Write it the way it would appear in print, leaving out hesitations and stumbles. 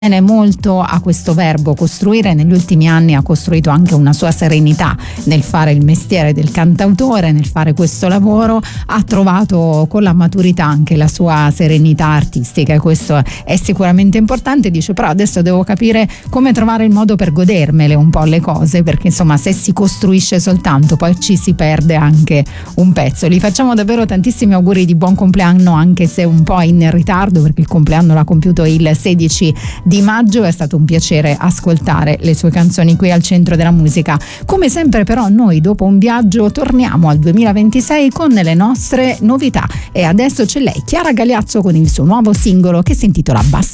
molto a questo verbo costruire. Negli ultimi anni ha costruito anche una sua serenità nel fare il mestiere del cantautore, nel fare questo lavoro. Ha trovato con la maturità anche la sua serenità artistica e questo è sicuramente importante. Dice però adesso devo capire come trovare il modo per godermele un po' le cose, perché insomma se si costruisce soltanto poi ci si perde anche un pezzo. Gli facciamo davvero tantissimi auguri di buon compleanno, anche se un po' in ritardo perché il compleanno l'ha compiuto il 16 di maggio. È stato un piacere ascoltare le sue canzoni qui al Centro della Musica. Come sempre però noi dopo un viaggio torniamo al 2026 con le nostre novità e adesso c'è lei, Chiara Galeazzo, con il suo nuovo singolo che si intitola Basta